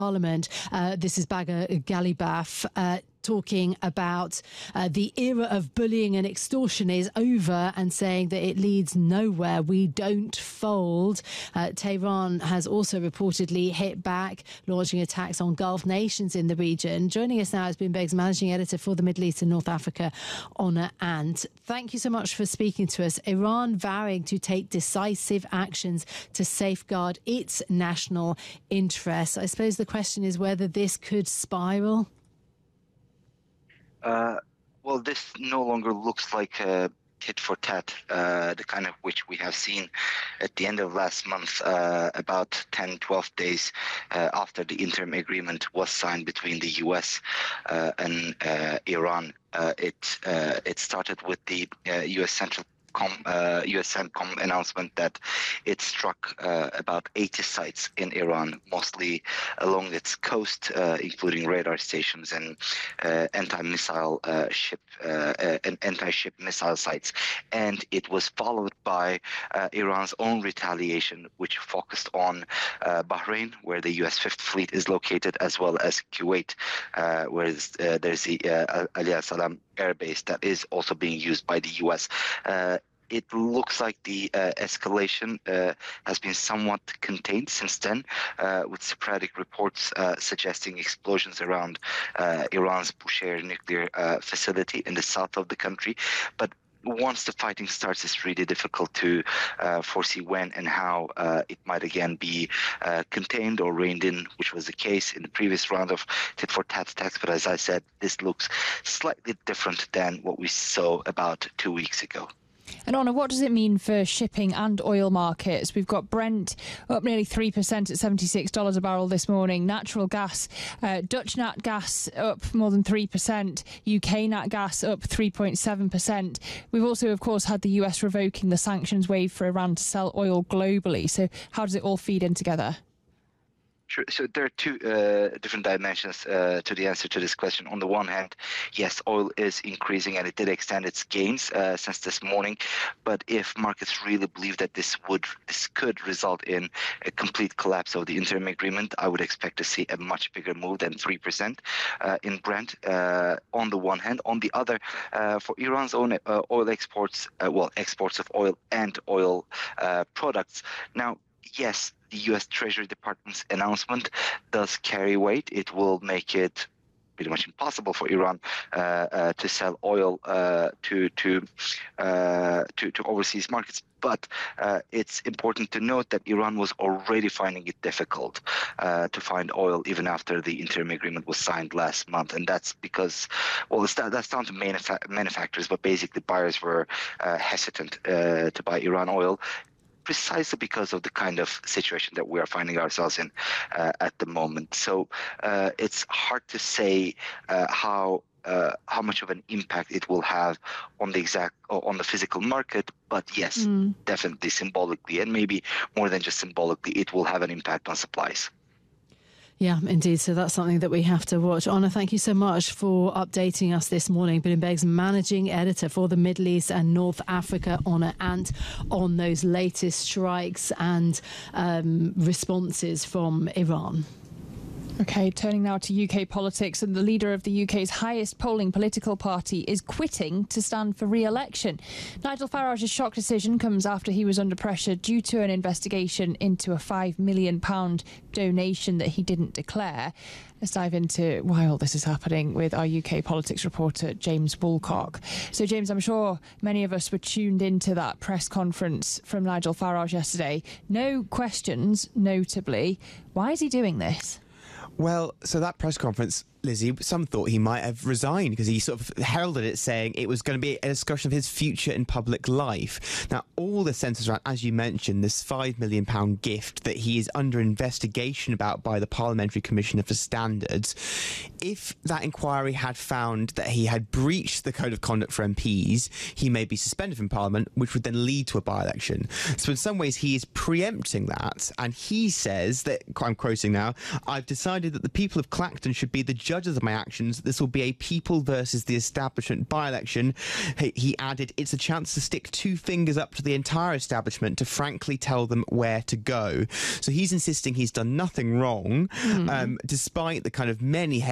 Parliament. This is Baga Ghalibaf talking about the era of bullying and extortion is over and saying that it leads nowhere. We don't fold. Tehran has also reportedly hit back, launching attacks on Gulf nations in the region. Joining us now is Bloomberg's managing editor for the Middle East and North Africa, Honor Ant. Thank you so much for speaking to us. Iran vowing to take decisive actions to safeguard its national interests. I suppose the question is whether this could spiral. Well, this no longer looks like a tit for tat, the kind of which we have seen at the end of last month, about 10, 12 days after the interim agreement was signed between the US and Iran. It started with the US CENTCOM announcement that it struck about 80 sites in Iran, mostly along its coast, including radar stations and anti-ship missile sites. And it was followed by Iran's own retaliation, which focused on Bahrain, where the US Fifth Fleet is located, as well as Kuwait, where there's the Aliyah Salam air base that is also being used by the US. It looks like the escalation has been somewhat contained since then, with sporadic reports suggesting explosions around Iran's Bushehr nuclear facility in the south of the country. But once the fighting starts, it's really difficult to foresee when and how it might again be contained or reined in, which was the case in the previous round of tit-for-tat attacks. But as I said, this looks slightly different than what we saw about 2 weeks ago. And Honor, what does it mean for shipping and oil markets? We've got Brent up nearly 3% at $76 a barrel this morning. Natural gas, Dutch nat gas up more than 3%. UK nat gas up 3.7%. We've also, of course, had the US revoking the sanctions wave for Iran to sell oil globally. So how does it all feed in together? Sure. So there are two different dimensions to the answer to this question. On the one hand, yes, oil is increasing and it did extend its gains since this morning. But if markets really believe that this could result in a complete collapse of the interim agreement, I would expect to see a much bigger move than 3% in Brent on the one hand. On the other, for Iran's own oil exports, exports of oil and oil products. Now, yes, the U.S. Treasury Department's announcement does carry weight. It will make it pretty much impossible for Iran to sell oil to overseas markets. But it's important to note that Iran was already finding it difficult to find oil even after the interim agreement was signed last month. And that's because, that's down to manufacturers, but basically buyers were hesitant to buy Iran oil, precisely because of the kind of situation that we are finding ourselves in at the moment. So it's hard to say how much of an impact it will have on the physical market. But yes, definitely symbolically, and maybe more than just symbolically, it will have an impact on supplies. Yeah, indeed. So that's something that we have to watch. Honor, thank you so much for updating us this morning. Bloomberg's managing editor for the Middle East and North Africa, Honor Ant, on those latest strikes and responses from Iran. OK, turning now to UK politics, and the leader of the UK's highest polling political party is quitting to stand for re-election. Nigel Farage's shock decision comes after he was under pressure due to an investigation into a £5 million donation that he didn't declare. Let's dive into why all this is happening with our UK politics reporter, James Woolcock. So, James, I'm sure many of us were tuned into that press conference from Nigel Farage yesterday. No questions, notably. Why is he doing this? Well, so that press conference, Lizzie, some thought he might have resigned because he sort of heralded it saying it was going to be a discussion of his future in public life. Now, all the centres around, as you mentioned, this £5 million gift that he is under investigation about by the Parliamentary Commissioner for Standards. If that inquiry had found that he had breached the Code of Conduct for MPs, he may be suspended from Parliament, which would then lead to a by-election. So in some ways, he is preempting that. And he says that, I'm quoting now, "I've decided that the people of Clacton should be the judges of my actions. This will be a people versus the establishment by-election. He added, it's a chance to stick two fingers up to the entire establishment to frankly tell them where to go. So he's insisting he's done nothing wrong, despite the kind of many